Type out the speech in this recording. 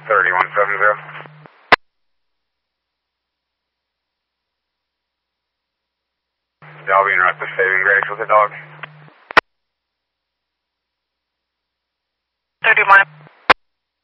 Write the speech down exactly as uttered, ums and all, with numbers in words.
thirty-one seventy. I'll be in Rusty saving grace with the dog.